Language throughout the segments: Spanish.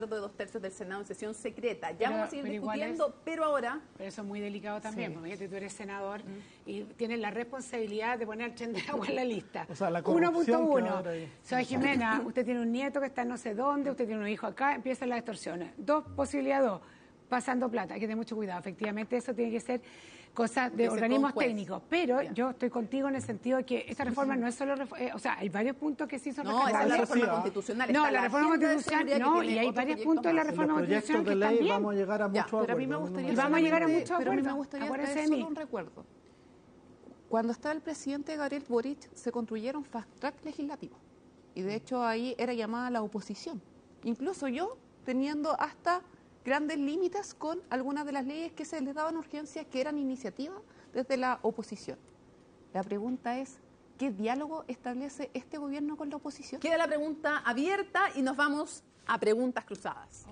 de 2/3 del Senado en sesión secreta. Ya vamos a seguir discutiendo, pero ahora... Pero eso es muy delicado también, porque tú eres senador y tienes la responsabilidad de poner Tren de Agua en la lista. O sea, la corrupción 1.1. Soy Jimena, usted tiene un nieto que está en no sé dónde, usted tiene un hijo acá, empiezan las extorsiones. Posibilidad 2, pasando plata. Hay que tener mucho cuidado. Efectivamente, eso tiene que ser cosas de organismos técnicos. Pero yo estoy contigo en el sentido de que esta reforma no es solo... o sea, hay varios puntos que sí son rescatables. No, es la reforma constitucional. No, la reforma constitucional no, y hay varios puntos de la reforma constitucional que están bien. Vamos a llegar a muchos acuerdos. Pero a mí me gustaría... vamos a llegar a muchos acuerdos. Pero a mí me gustaría traer solo un recuerdo. Cuando estaba el presidente Gabriel Boric, se construyeron fast track legislativos. Y de hecho ahí era llamada la oposición. Incluso yo, teniendo hasta grandes límites con algunas de las leyes que se les daban urgencias, que eran iniciativas desde la oposición. La pregunta es, ¿qué diálogo establece este gobierno con la oposición? Queda la pregunta abierta y nos vamos a preguntas cruzadas.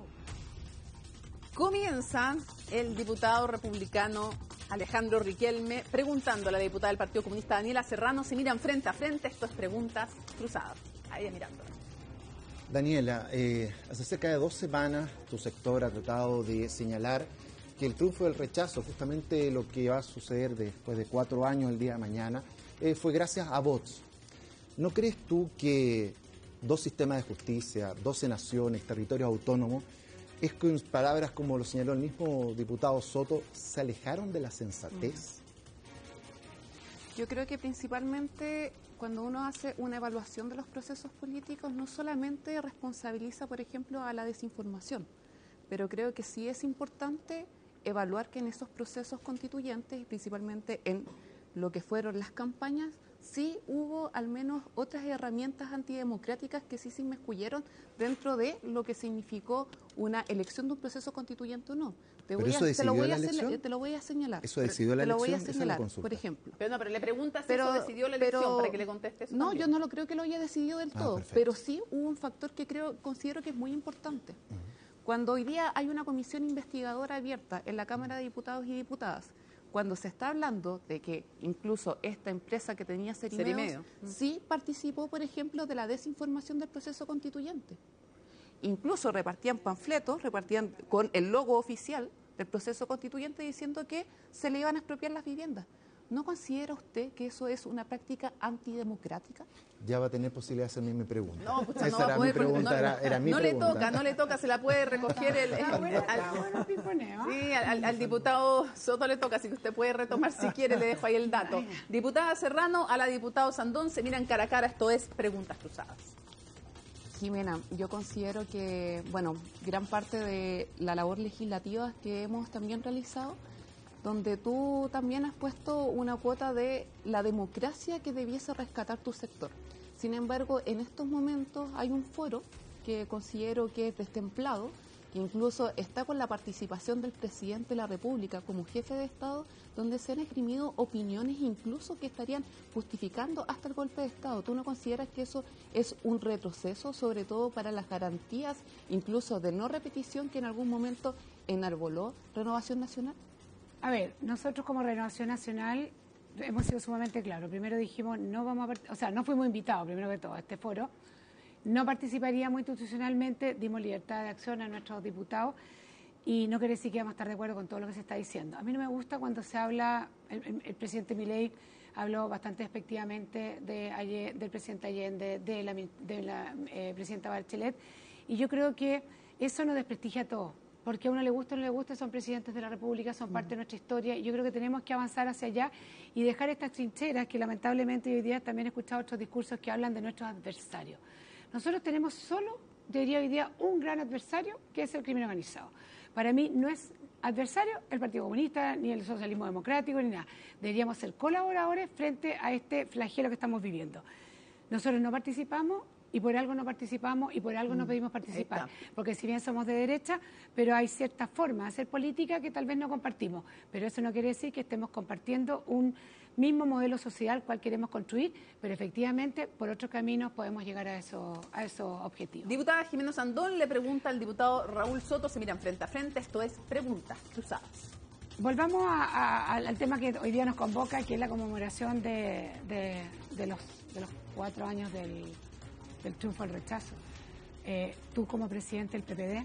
Comienza el diputado republicano Alejandro Riquelme preguntando a la diputada del Partido Comunista Daniela Serrano si miran frente a frente. Esto es preguntas cruzadas. Ahí mirándola. Daniela, hace cerca de 2 semanas tu sector ha tratado de señalar que el triunfo del rechazo, justamente lo que va a suceder después de 4 años el día de mañana, fue gracias a votos. ¿No crees tú que 2 sistemas de justicia, 12 naciones, territorios autónomos, es con palabras como lo señaló el mismo diputado Soto, se alejaron de la sensatez? Yo creo que principalmente cuando uno hace una evaluación de los procesos políticos no solamente responsabiliza, por ejemplo, a la desinformación, pero creo que sí es importante evaluar que en esos procesos constituyentes, y principalmente en lo que fueron las campañas, sí hubo al menos otras herramientas antidemocráticas que sí se inmiscuyeron dentro de lo que significó una elección de un proceso constituyente o no. Te lo voy a señalar. ¿Eso decidió la elección? Te lo voy a señalar, por ejemplo. Pero le preguntas si eso decidió la elección para que le conteste eso. No, también. yo no lo creo que lo haya decidido del todo, perfecto. pero sí hubo un factor que considero que es muy importante. Cuando hoy día hay una comisión investigadora abierta en la Cámara de Diputados y Diputadas, cuando se está hablando de que incluso esta empresa que tenía Serimeos sí participó, por ejemplo, de la desinformación del proceso constituyente. Incluso repartían panfletos, repartían con el logo oficial del proceso constituyente diciendo que se le iban a expropiar las viviendas. ¿No considera usted que eso es una práctica antidemocrática? Ya va a tener posibilidad de hacerme mi pregunta. No, pues esa era mi pregunta, era mi pregunta. No le toca, se la puede recoger al diputado Soto le toca, así que usted puede retomar si quiere, le dejo ahí el dato. Diputada Serrano, a la diputada Sandón, se miran cara a cara, esto es preguntas cruzadas. Jimena, yo considero que, bueno, gran parte de la labor legislativa que hemos también realizado, donde tú también has puesto una cuota de la democracia que debiese rescatar tu sector. Sin embargo, en estos momentos hay un foro que considero que es destemplado, que incluso está con la participación del presidente de la República como jefe de Estado, donde se han esgrimido opiniones incluso que estarían justificando hasta el golpe de Estado. ¿Tú no consideras que eso es un retroceso, sobre todo para las garantías, incluso de no repetición que en algún momento enarboló Renovación Nacional? A ver, nosotros como Renovación Nacional hemos sido sumamente claros. Primero dijimos, no fuimos invitados, primero que todo, a este foro. No participaríamos institucionalmente, dimos libertad de acción a nuestros diputados y no quiere decir que vamos a estar de acuerdo con todo lo que se está diciendo. A mí no me gusta cuando se habla, el presidente Milei habló bastante despectivamente del presidente Allende, de la presidenta Bachelet, y yo creo que eso nos desprestigia a todos. Porque a uno le gusta o no le gusta, son presidentes de la República, son parte de nuestra historia, y yo creo que tenemos que avanzar hacia allá y dejar estas trincheras que lamentablemente hoy día también he escuchado otros discursos que hablan de nuestros adversarios. Nosotros tenemos solo, diría hoy día, un gran adversario, que es el crimen organizado. Para mí no es adversario el Partido Comunista, ni el socialismo democrático, ni nada. Deberíamos ser colaboradores frente a este flagelo que estamos viviendo. Nosotros no participamos, y por algo no participamos y por algo no pedimos participar, porque si bien somos de derecha, pero hay ciertas formas de hacer política que tal vez no compartimos, pero eso no quiere decir que estemos compartiendo un mismo modelo social cual queremos construir, pero efectivamente por otros caminos podemos llegar a esos objetivos. Diputada Jimena Sandón le pregunta al diputado Raúl Soto, se miran frente a frente, esto es preguntas cruzadas. Volvamos al tema que hoy día nos convoca, que es la conmemoración de los 4 años del triunfo del rechazo. tú como presidente del PPD,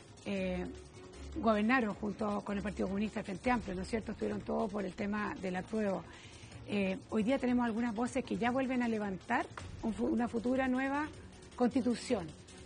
gobernaron junto con el Partido Comunista, el Frente Amplio, ¿no es cierto? Estuvieron todos por el tema del apruebo. Hoy día tenemos algunas voces que ya vuelven a levantar una futura nueva constitución.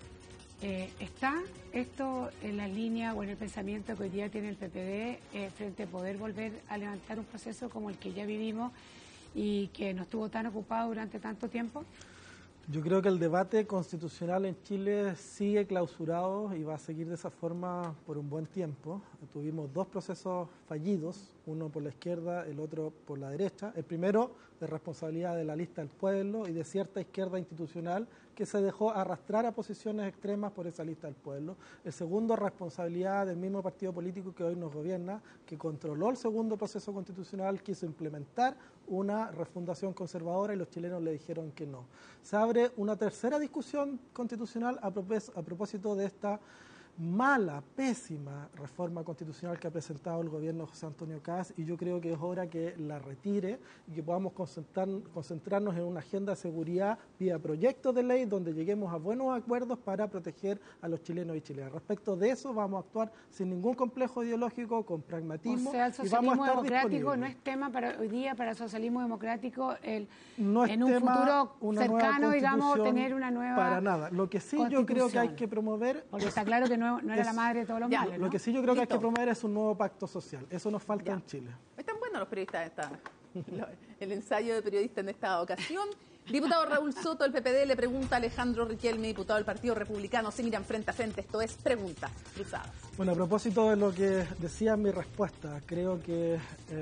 ¿Está esto en la línea o en el pensamiento que hoy día tiene el PPD frente a poder volver a levantar un proceso como el que ya vivimos y que nos estuvo tan ocupado durante tanto tiempo? Yo creo que el debate constitucional en Chile sigue clausurado y va a seguir de esa forma por un buen tiempo. Tuvimos 2 procesos fallidos, uno por la izquierda, el otro por la derecha. El primero de responsabilidad de la lista del pueblo y de cierta izquierda institucional que se dejó arrastrar a posiciones extremas por esa lista del pueblo. El segundo, responsabilidad del mismo partido político que hoy nos gobierna, que controló el segundo proceso constitucional, quiso implementar una refundación conservadora y los chilenos le dijeron que no. Se abre una tercera discusión constitucional a propósito de esta mala, pésima reforma constitucional que ha presentado el gobierno de José Antonio Kast, y yo creo que es hora que la retire y que podamos concentrarnos en una agenda de seguridad vía proyectos de ley donde lleguemos a buenos acuerdos para proteger a los chilenos y chilenas. Respecto de eso vamos a actuar sin ningún complejo ideológico, con pragmatismo. O sea, el socialismo democrático no es tema para hoy día, para el socialismo democrático, no es en un futuro cercano, digamos, tener una nueva para nada. Lo que sí yo creo que hay que promover... Porque está claro que no era la madre de todos los males, ¿no? Lo que sí yo creo que hay que promover es un nuevo pacto social. Eso nos falta en Chile. Están buenos los periodistas el ensayo de periodista en esta ocasión. Diputado Raúl Soto, del PPD, le pregunta a Alejandro Riquelme, diputado del Partido Republicano. Se miran frente a frente. Esto es Preguntas Cruzadas. Bueno, a propósito de lo que decía en mi respuesta, creo que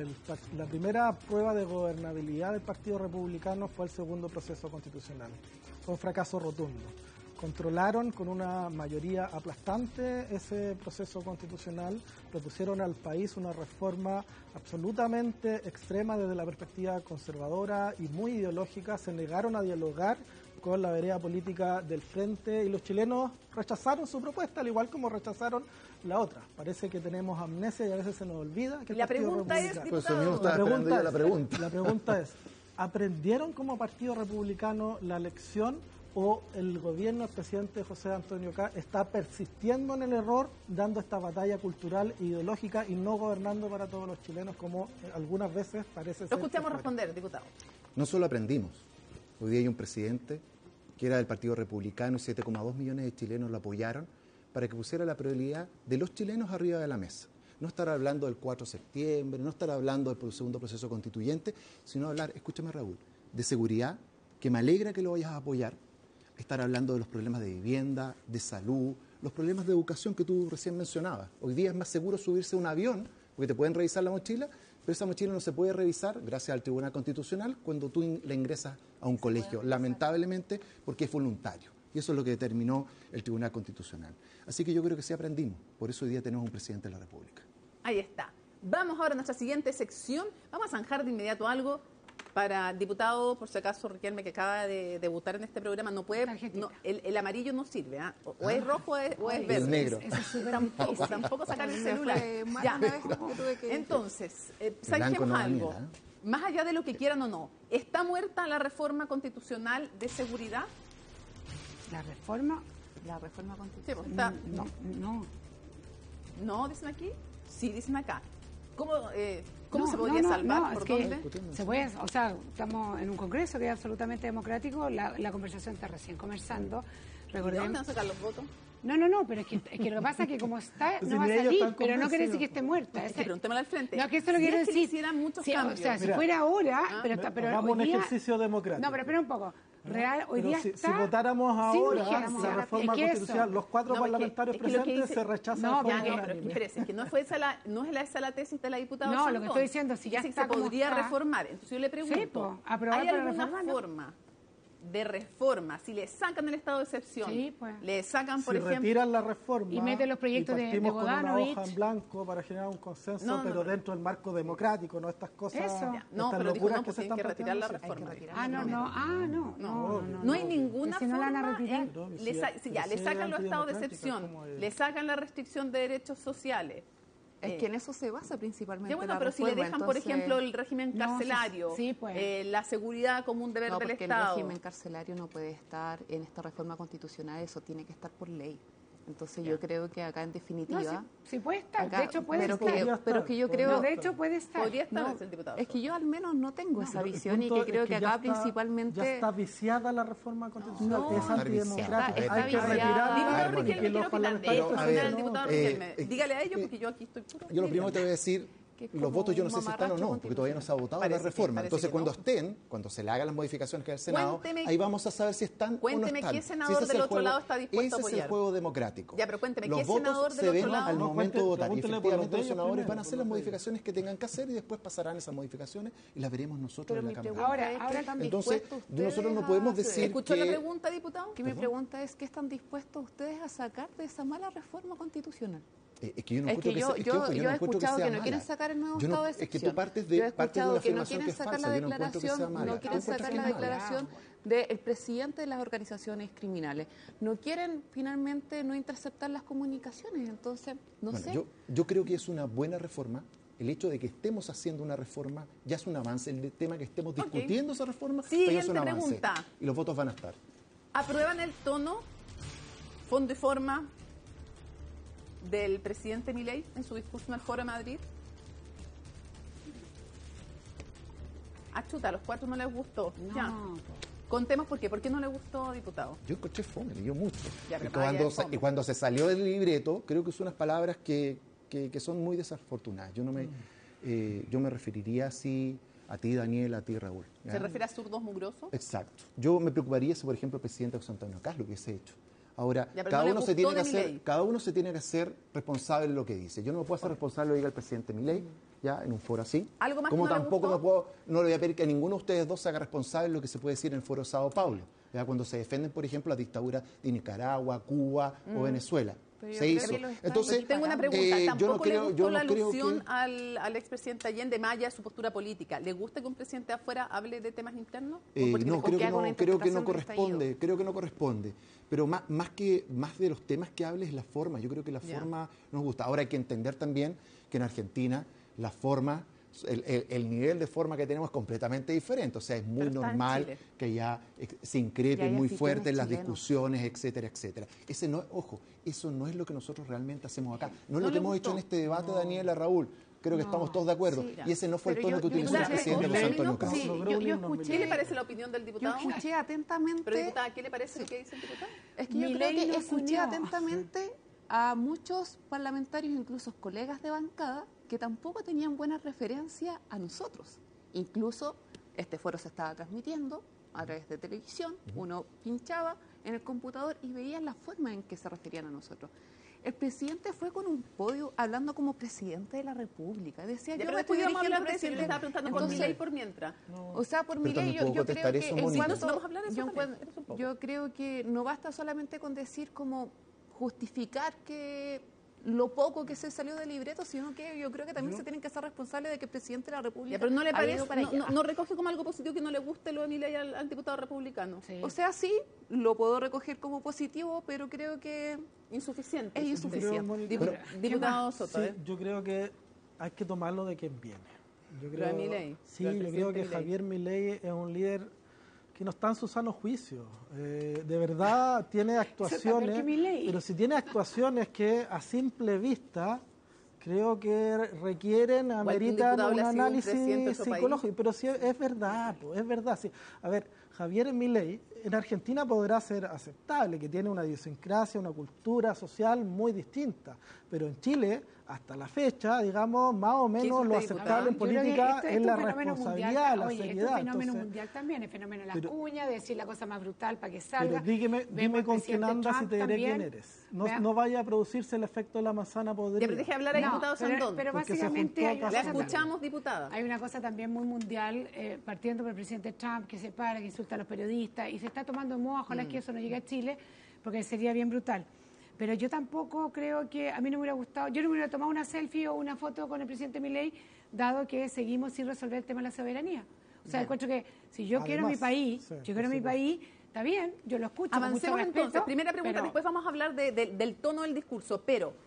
la primera prueba de gobernabilidad del Partido Republicano fue el segundo proceso constitucional. Fue un fracaso rotundo. Controlaron con una mayoría aplastante ese proceso constitucional, propusieron al país una reforma absolutamente extrema desde la perspectiva conservadora y muy ideológica, se negaron a dialogar con la vereda política del Frente y los chilenos rechazaron su propuesta, al igual como rechazaron la otra. Parece que tenemos amnesia y a veces se nos olvida que el Partido Republicano... La pregunta es, ¿aprendieron como Partido Republicano la lección o el gobierno del presidente José Antonio Kast está persistiendo en el error, dando esta batalla cultural e ideológica y no gobernando para todos los chilenos como algunas veces parece ser? Lo escuchamos responder, diputado. No solo aprendimos, hoy día hay un presidente que era del Partido Republicano y 7,2 millones de chilenos lo apoyaron para que pusiera la prioridad de los chilenos arriba de la mesa. No estar hablando del 4 de septiembre, no estar hablando del segundo proceso constituyente, sino hablar, escúchame Raúl, de seguridad, que me alegra que lo vayas a apoyar, estar hablando de los problemas de vivienda, de salud, los problemas de educación que tú recién mencionabas. Hoy día es más seguro subirse a un avión, porque te pueden revisar la mochila, pero esa mochila no se puede revisar, gracias al Tribunal Constitucional, cuando tú la ingresas a un colegio, lamentablemente, porque es voluntario. Y eso es lo que determinó el Tribunal Constitucional. Así que yo creo que sí aprendimos, por eso hoy día tenemos un presidente de la República. Ahí está. Vamos ahora a nuestra siguiente sección. Vamos a zanjar de inmediato algo. Para el diputado, por si acaso, Riquelme, que acaba de debutar en este programa, no puede, el amarillo no sirve, ¿eh? o es rojo o es verde. El negro. Tampoco sacar el celular. Ya. Entonces, zanjemos algo. Más allá de lo que quieran o no, ¿está muerta la reforma constitucional de seguridad? ¿La reforma? La reforma constitucional. Sí, pues, está, No. ¿No dicen aquí? Sí, dicen acá. ¿Cómo se podría salvar? ¿Por dónde? Se puede, o sea, estamos en un congreso que es absolutamente democrático, la conversación está recién comenzando. ¿De dónde van a sacar los votos? No, pero es que lo que pasa es que como está, no va a salir, pero no quiere decir que esté muerta. Es que preguntémosle al frente. No, que eso lo quiero decir. Hicieran muchos cambios. O sea, si fuera ahora, pero hagamos un ejercicio democrático. No, pero espera un poco. Hoy día si está... votáramos ahora la reforma constitucional, los 4 parlamentarios presentes se rechazan. Espérese, es que no es esa la tesis de la diputada. No, lo que estoy diciendo, si ya está se podría reformar. Entonces yo le pregunto, ¿hay alguna forma de reforma? Si le sacan el estado de excepción, le sacan, por ejemplo... Si retiran la reforma y meten los proyectos de Bodanovich, con una hoja en blanco para generar un consenso, pero dentro del marco democrático, no estas cosas, estas locuras que se están que retirar la reforma. No hay ninguna forma. No la van a retirar. Le sacan los estados de excepción, le sacan la restricción de derechos sociales. Es que en eso se basa principalmente Ya bueno, la pero reforma, si le dejan, por ejemplo, el régimen carcelario, sí, pues. la seguridad como un deber No, del porque Estado. el régimen carcelario no puede estar en esta reforma constitucional, eso tiene que estar por ley. Entonces yo creo que acá en definitiva... No, sí puede estar, acá- de hecho puede pero estar. pero que yo creo... No, de hecho puede estar. Podría estar No, ese diputado. Es que yo al menos no tengo esa El visión y punto que creo es que ya acá está- principalmente... Ya está viciada la reforma constitucional, No, es está antidemocrática. viciada. Hay que Está retirarla Diputado Armonía. y que Riquelme, los ¿qué opinan de parlamentarios... esto? a Señora ver, diputado Riquelme, dígale a ellos porque yo aquí estoy puro. Yo lo primero te voy a decir, Que es los como votos yo no un sé si están o no, mamarracho porque todavía no se ha votado Parece la que- reforma. parece Entonces, que cuando no. estén, cuando se le hagan las modificaciones que hay al Senado, Cuénteme- ahí vamos a saber si están cuénteme o no están. qué Si senador ese es del el otro juego- lado está dispuesto a Ese es apoyar. el juego democrático. Ya, pero cuénteme, los ¿qué votos senador del se otro ven lado? al No, momento de votar. Y pregúntele por los efectivamente de los ellos senadores primero, van a hacer por las los de ellos. modificaciones que tengan que hacer y después pasarán esas modificaciones y las veremos nosotros Pero en mi la pregunta Cámara. Ahora- es, ahora ¿qué están Entonces, dispuestos ustedes nosotros no a podemos hacer? decir ¿Escuchó la que... pregunta, diputado? Que mi pregunta es, ¿qué están dispuestos ustedes a sacar de esa mala reforma constitucional? Es que yo no Es que encuentro yo ojo, he no encuentro escuchado sea que no quieren mala. sacar el nuevo Yo no- estado de Es que excepción. tú partes Yo de he una escuchado que no afirmación quieren que es sacar falsa. la Yo no encuentro que sea declaración, mala. no Yo quieren encuentro sacar que la es mala. declaración del presidente de las organizaciones criminales. No quieren finalmente no interceptar las comunicaciones, entonces, no Bueno, sé. yo creo que es una buena reforma. El hecho de que estemos haciendo una reforma ya es un avance. El tema que estemos discutiendo esa reforma ya es Siguiente un avance. pregunta. Y los votos van a estar. ¿Aprueban el tono, fondo y forma del presidente Milei en su discurso en el Foro de Madrid? Chuta, a los cuatro no les gustó. No, Ya. po. Contemos por qué. ¿Por qué no le gustó, diputado? Yo encontré fome, me dio mucho. Ya, pero Y todavía cuando, es fome. y cuando se salió del libreto, creo que son unas palabras que son muy desafortunadas. Yo me referiría así a ti, Daniel, a ti, Raúl. ¿ya? ¿Se refiere a zurdos mugrosos? Exacto. Yo me preocuparía si, por ejemplo, el presidente José Antonio Caz lo hubiese hecho. Ahora, Ya, pero cada no le uno, gustó de Milei. cada uno se tiene que hacer responsable de lo que dice. Yo no me puedo hacer responsable de lo que diga el presidente Milei, ya en un foro así. ¿Algo más Como que no le tampoco gustó? no le voy a pedir que ninguno de ustedes dos se haga responsable de lo que se puede decir en el foro de Sao Paulo, ya cuando se defienden, por ejemplo, las dictaduras de Nicaragua, Cuba o Venezuela. Pero yo Se creo hizo. que lo están Entonces, Tengo una pregunta. yo no ¿Tampoco creo- le gustó yo no la creo alusión que- al expresidente Allende, más allá de su postura política? ¿Le gusta que un presidente de afuera hable de temas internos? ¿O porque No, le- creo que haga una no, creo que no interpretación del corresponde, creo que no corresponde. Pero más de los temas que hable es la forma. Yo creo que la Ya. forma nos gusta. Ahora hay que entender también que en Argentina la forma, el nivel de forma que tenemos es completamente diferente. O sea, es muy Pero está en normal Chile. que ya se Y increpe hay muy anfitriones fuerte en las chilenos. discusiones, etcétera, etcétera. Ese no, ojo, eso no es lo que nosotros realmente hacemos acá. No es ¿No lo le que hemos gustó? hecho en este debate, Daniela, Raúl. Creo que estamos todos de acuerdo. Sí. Y ese no fue el Pero tono que yo utilizó el escuché- presidente José Antonio Caz. Sí, Logró yo unirnos, escuché... ¿Qué le parece la opinión del Yo diputado? escuché atentamente... Pero, diputada, ¿qué le parece lo que dice el diputado? Es que yo Milei creo que nos escuché unió. atentamente a muchos parlamentarios, incluso colegas de bancada, que tampoco tenían buena referencia a nosotros. Incluso este foro se estaba transmitiendo a través de televisión, uno pinchaba en el computador y veía la forma en que se referían a nosotros. El presidente fue con un podio hablando como presidente de la República. Decía, Ya, yo pero me estoy después vamos a dirigiendo hablar al de eso. Yo le presidente. estaba preguntando por Entonces, Milei por mientras. o sea, por Pero Milei, también puedo yo creo contestar que eso, en Mónica. cuanto- Vamos a hablar de eso también, eso un poco. yo creo que no basta solamente con decir como justificar que lo poco que se salió del libreto, sino que yo creo que también se tienen que hacer responsables de que el presidente de la República Ya, pero no le ha parece, ido para no, allá. no recoge como algo positivo que no le guste lo de Milei al diputado republicano. Sí. O sea, sí, lo puedo recoger como positivo, pero creo que Insuficiente. es dice usted. Creo, insuficiente. Mónica, Diputado Soto, sí, yo creo que hay que tomarlo de quien viene. Yo Lo de Milei, Sí, lo del yo creo que presidente Milei. Javier Milei es un líder que no está en su sano juicio. De verdad tiene actuaciones, que Milei. pero si tiene actuaciones que a simple vista creo que requieren, ameritan diputado un le ha sido un presidente de análisis su país. psicológico. Pero sí es verdad, po, es verdad. Sí. A ver, Javier Milei en Argentina podrá ser aceptable, que tiene una idiosincrasia, una cultura social muy distinta, pero en Chile, hasta la fecha, digamos, más o ¿Qué hizo menos lo usted, aceptable en Yo creo que política esto es un la fenómeno responsabilidad, mundial. la Oye, seriedad. esto es un fenómeno Entonces, mundial también, el fenómeno de las pero- cuñas, de decir la cosa más brutal para que salga. pero dime Vemos al con quién presidente andas y Trump te diré también. quién eres. No, Vea- no vaya a producirse el efecto de la manzana podrida. Ya, pero deje hablar al No, diputado Sandón. pero porque se básicamente juntó hay una casi La cosa todo. escuchamos, diputada. Hay una cosa también muy mundial, partiendo por el presidente Trump, que se para, que insulta a los periodistas, y se está tomando en moda, ojalá que eso no llegue a Chile, porque sería bien brutal. Pero yo tampoco creo que, a mí no me hubiera gustado, yo no me hubiera tomado una selfie o una foto con el presidente Milei, dado que seguimos sin resolver el tema de la soberanía. O sea, encuentro que si yo quiero mi Además, país, sí, yo quiero por mi supuesto. país, está bien, yo lo escucho. con mucho Avancemos respeto, entonces. Primera pregunta, pero- después vamos a hablar del tono del discurso. Pero,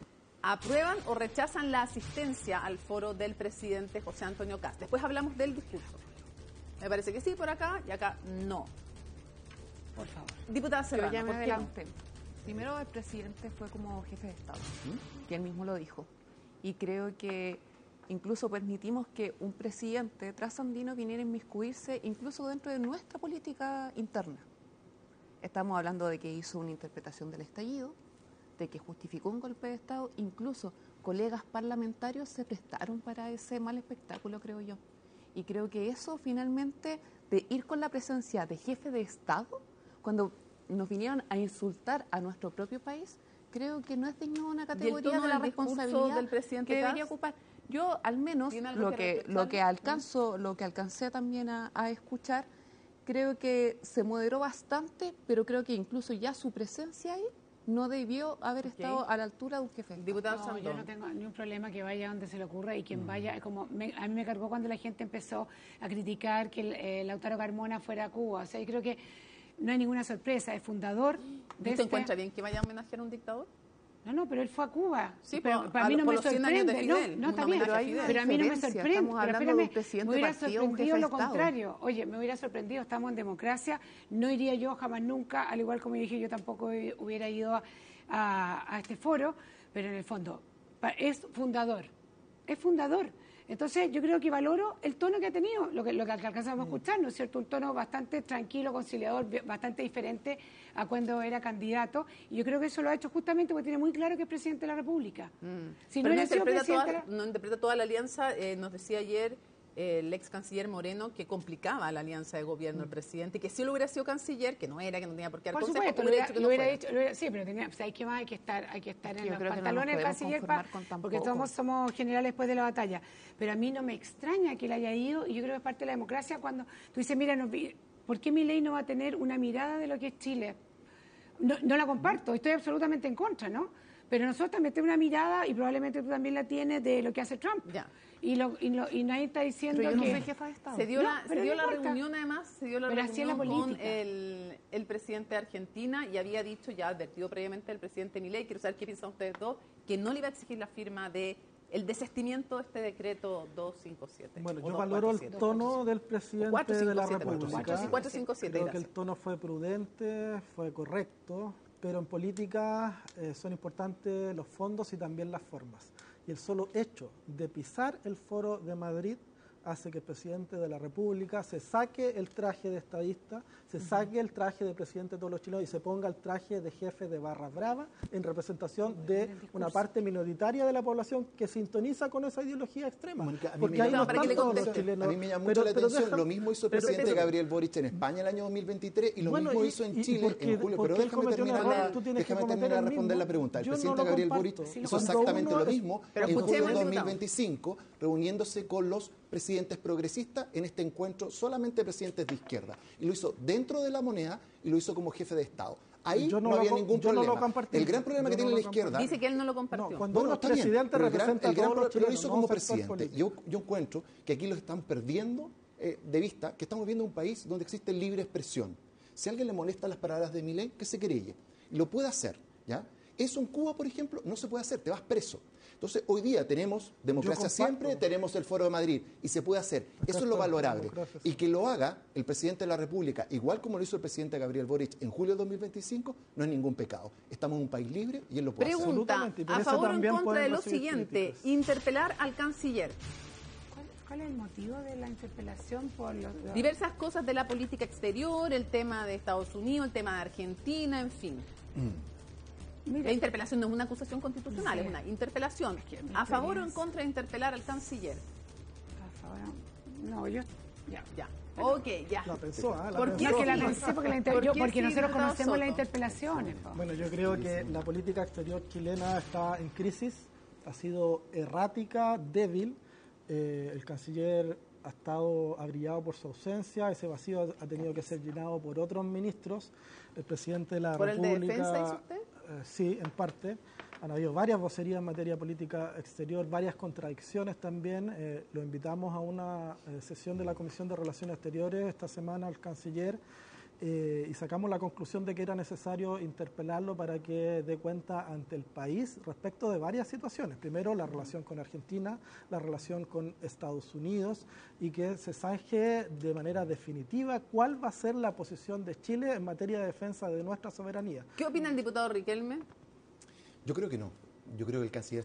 ¿aprueban o rechazan la asistencia al foro del presidente José Antonio Kast? Después hablamos del discurso. Me parece que sí por acá y acá no. Por favor. Diputada Serrano, Yo ya me ¿por qué no? adelanté. Primero, el presidente fue como jefe de Estado, que él mismo lo dijo. Y creo que incluso permitimos que un presidente trasandino viniera a inmiscuirse incluso dentro de nuestra política interna. Estamos hablando de que hizo una interpretación del estallido, de que justificó un golpe de Estado, incluso colegas parlamentarios se prestaron para ese mal espectáculo, creo yo. Y creo que eso finalmente, de ir con la presencia de jefe de Estado, cuando nos vinieron a insultar a nuestro propio país, creo que no es digno de una categoría tono de la del discurso responsabilidad del presidente que debería Kast? ocupar. Yo, al menos, ¿Tiene algo lo que que reprocharle? lo que alcancé también a escuchar, creo que se moderó bastante, pero creo que incluso ya su presencia ahí no debió haber estado a la altura de un jefe de Estado. Diputado No, Sandón. yo no tengo ningún problema que vaya donde se le ocurra y quien vaya, a mí me cargó cuando la gente empezó a criticar que Lautaro Carmona fuera a Cuba. O sea, yo creo que no hay ninguna sorpresa, es fundador de ¿Usted encuentra bien que vaya a homenajear a un dictador? No, pero él fue a Cuba. Sí, pero para mí no por me los 100 años de sorprende. Fidel, No, un está bien, homenaje a Fidel. pero a mí no me Diferencia, sorprende. estamos Pero hablando espérame, de un presidente me hubiera de partido, un sorprendido jefe lo de Estado. contrario. Oye, me hubiera sorprendido, estamos en democracia, no iría yo jamás nunca, al igual como dije, yo tampoco hubiera ido a este foro, pero en el fondo es fundador. Entonces yo creo que valoro el tono que ha tenido, lo que alcanzamos a escuchar, ¿no es cierto? Un tono bastante tranquilo, conciliador, bastante diferente a cuando era candidato, y yo creo que eso lo ha hecho justamente porque tiene muy claro que es presidente de la República. Si Pero no hubiera sido presidente no interpreta toda la alianza. Nos decía ayer el ex canciller Moreno que complicaba la alianza de gobierno el presidente, y que si él hubiera sido canciller, que no era, que no tenía por qué dar por consejos, supuesto, hubiera dicho que no fuera. sí, pero hay que más, hay que estar en yo los creo que no nos pantalones del podemos canciller, conformar con tan porque poco. somos generales después de la batalla. Pero a mí no me extraña que él haya ido, y yo creo que es parte de la democracia cuando tú dices, mira, ¿por qué Milei no va a tener una mirada de lo que es Chile? No la comparto, estoy absolutamente en contra, ¿no? Pero nosotros también tenemos una mirada, y probablemente tú también la tienes, de lo que hace Trump. Ya. Y nadie está diciendo Pero yo no que... soy jefa de Estado. Se dio No, la, pero se dio no la importa. reunión, además, se dio la Pero así es la reunión con política. el presidente de Argentina, y había dicho, ya advertido previamente el presidente Milei, quiero saber qué piensan ustedes dos, que no le iba a exigir la firma de el desestimiento de este decreto 257. Bueno, o yo valoro el 247. tono del presidente 457, de la perdón. República. 457, Creo que gracias. el tono fue prudente, fue correcto, pero en política son importantes los fondos y también las formas. Y el solo hecho de pisar el foro de Madrid hace que el presidente de la República se saque el traje de estadista, se saque el traje de presidente de todos los chilenos y se ponga el traje de jefe de barra brava en representación de una parte minoritaria de la población que sintoniza con esa ideología extrema. Mónica, a mí Porque me ahí llama- no para que están le todos los conteste. chilenos. A mí me llama mucho la atención. deja- Lo mismo hizo el pero- presidente pero- Gabriel Boric en España el año 2023 y lo Bueno, mismo y- hizo en y Chile porque- en julio. porque Pero él cometió un error, tú tienes que déjame cometer terminar el de responder mismo. la pregunta. El Yo no presidente lo Gabriel comparto. Boric Sí, hizo cuando exactamente uno lo es- mismo Pero en julio escuchemos de al diputado. 2025, reuniéndose con los presidentes progresistas en este encuentro solamente presidentes de izquierda. Y lo hizo dentro de la moneda y lo hizo como jefe de Estado. Ahí Yo no, no lo había com- ningún yo no lo problema. compartí. El gran problema Yo que no tiene lo la izquierda... Dice que él no lo compartió. No, cuando uno es está bien, presidente pero representa a todos los pero lo chilenos, hizo no como un sector presidente. político. Yo encuentro que aquí lo están perdiendo de vista, que estamos viviendo un país donde existe libre expresión. Si a alguien le molestan las palabras de Milei, que se querelle. Y lo puede hacer, ¿ya? Eso en Cuba, por ejemplo, no se puede hacer, te vas preso. Entonces, hoy día tenemos democracia comparto. siempre, tenemos el Foro de Madrid, y se puede hacer. Eso es lo está, valorable. democracia, sí. Y que lo haga el presidente de la República, igual como lo hizo el presidente Gabriel Boric en julio de 2025, no es ningún pecado. Estamos en un país libre y él lo puede hacer. Pregunta, Absolutamente, y por a eso favor o en también contra de pueden lo recibir siguiente, críticas. interpelar al canciller. ¿Cuál es el motivo de la interpelación por los... Diversas cosas de la política exterior, el tema de Estados Unidos, el tema de Argentina, en fin. Mira, La interpelación no es una acusación constitucional, Sí. es una interpelación. que mi ¿A favor o en experiencia- contra de interpelar al canciller? a favor, no, yo... Ya. Ya. Ok, ya. La pensó, ¿ah? La ¿Por pensó. qué? No, que la pensé porque, ¿Por qué porque sí, nosotros diputado conocemos las Soto? interpelaciones. po. Bueno, yo creo que la política exterior chilena está en crisis, ha sido errática, débil. El canciller ha brillado por su ausencia, ese vacío ha tenido que ser llenado por otros ministros. El presidente de la ¿Por el de República... defensa, dice usted? Sí, en parte. Han habido varias vocerías en materia política exterior, varias contradicciones también. Lo invitamos a una sesión de la Comisión de Relaciones Exteriores esta semana al canciller y sacamos la conclusión de que era necesario interpelarlo para que dé cuenta ante el país respecto de varias situaciones. Primero, la relación con Argentina, la relación con Estados Unidos, y que se zanje de manera definitiva cuál va a ser la posición de Chile en materia de defensa de nuestra soberanía. ¿Qué opina el diputado Riquelme? Yo creo que no. Yo creo que el canciller